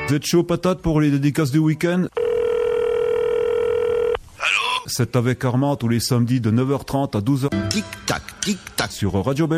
Vous êtes chaud patate pour les dédicaces du week-end? Allô? C'est avec Armand tous les samedis de 9h30 à 12h. Tic-tac, tic-tac. Sur Radio Belle.